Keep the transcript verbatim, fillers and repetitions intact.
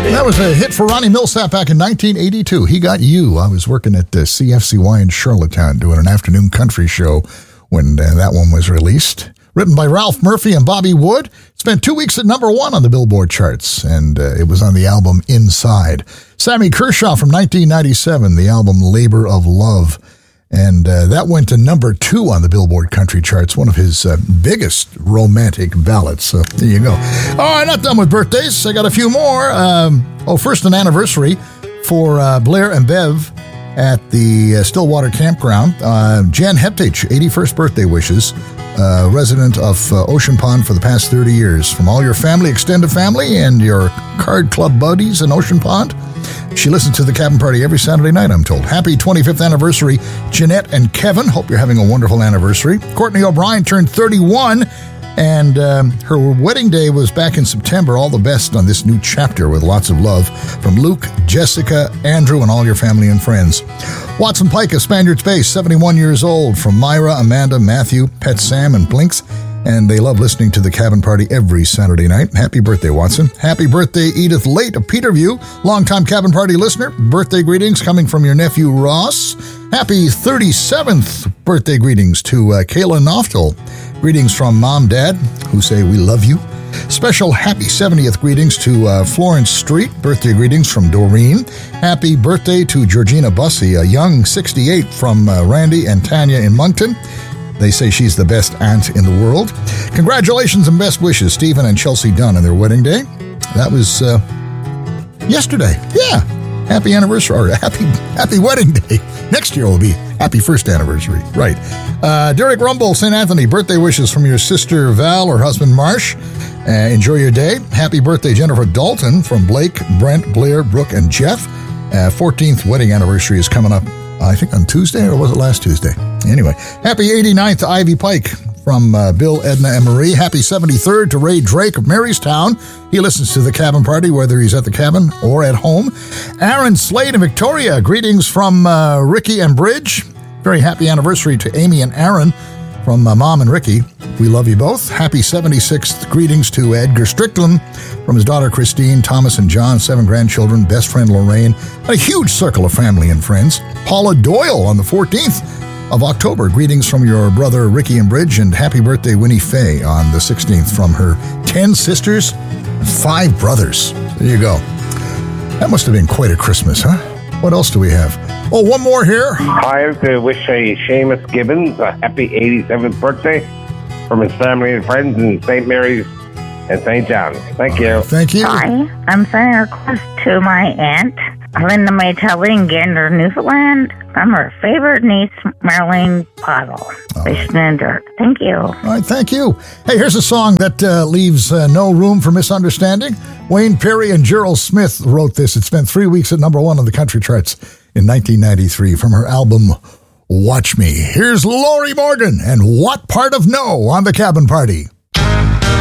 That was a hit for Ronnie Millsap back in nineteen eighty-two. He Got You. I was working at uh, C F C Y in Charlottetown doing an afternoon country show when uh, that one was released. Written by Ralph Murphy and Bobby Wood. Spent two weeks at number one on the Billboard charts, and uh, it was on the album Inside. Sammy Kershaw from nineteen ninety-seven, the album Labor of Love. And uh, that went to number two on the Billboard country charts, one of his uh, biggest romantic ballads. So there you go. All right, not done with birthdays. I got a few more. Um, oh, first an anniversary for uh, Blair and Bev at the uh, Stillwater Campground. Uh, Jan Heptich, eighty-first birthday wishes. Uh, resident of uh, Ocean Pond for the past thirty years. From all your family, extended family, and your card club buddies in Ocean Pond. She listens to the Cabin Party every Saturday night, I'm told. Happy twenty-fifth anniversary, Jeanette and Kevin. Hope you're having a wonderful anniversary. Courtney O'Brien turned thirty-one, and um, her wedding day was back in September. All the best on this new chapter with lots of love from Luke, Jessica, Andrew, and all your family and friends. Watson Pike of Spaniards Bay, seventy-one years old, from Myra, Amanda, Matthew, Pet Sam, and Blinks. And they love listening to the Cabin Party every Saturday night. Happy birthday, Watson. Happy birthday, Edith Late of Peterview, longtime Cabin Party listener. Birthday greetings coming from your nephew, Ross. Happy thirty-seventh birthday greetings to uh, Kayla Noftel. Greetings from Mom, Dad, who say we love you. Special happy seventieth greetings to uh, Florence Street. Birthday greetings from Doreen. Happy birthday to Georgina Bussey, a young sixty-eight from uh, Randy and Tanya in Moncton. They say she's the best aunt in the world. Congratulations and best wishes, Stephen and Chelsea Dunn, on their wedding day. That was uh, yesterday. Yeah. Happy anniversary, or happy happy wedding day. Next year will be happy first anniversary. Right. Uh, Derek Rumble, Saint Anthony, birthday wishes from your sister Val or husband Marsh. Uh, enjoy your day. Happy birthday, Jennifer Dalton, from Blake, Brent, Blair, Brooke, and Jeff. Uh, fourteenth wedding anniversary is coming up, I think on Tuesday, or was it last Tuesday? Anyway, happy eighty-ninth to Ivy Pike from uh, Bill, Edna, and Marie. Happy seventy-third to Ray Drake of Marystown. He listens to the Cabin Party, whether he's at the cabin or at home. Aaron Slade and Victoria, greetings from uh, Ricky and Bridge. Very happy anniversary to Amy and Aaron from uh, Mom and Ricky. We love you both. Happy seventy-sixth greetings to Edgar Strickland from his daughter Christine, Thomas and John, seven grandchildren, best friend Lorraine, and a huge circle of family and friends. Paula Doyle on the fourteenth of October. Greetings from your brother Ricky and Bridge, and happy birthday Winnie Faye on the sixteenth from her ten sisters, five brothers. There you go. That must have been quite a Christmas, huh? What else do we have? Oh, one more here. I have to wish a Seamus Gibbons a happy eighty-seventh birthday from his family and friends in Saint Mary's and Saint John's. Thank you. Thank you. Hi, I'm sending a request to my aunt, Linda Maytelli in Gander, Newfoundland, from her favorite niece, Marlene Pottle. Fish and Dirt. Thank you. All right, thank you. Hey, here's a song that uh, leaves uh, no room for misunderstanding. Wayne Perry and Gerald Smith wrote this. It spent three weeks at number one on the country charts in nineteen ninety-three from her album Watch Me. Here's Lori Morgan and What Part of No on the Cabin Party.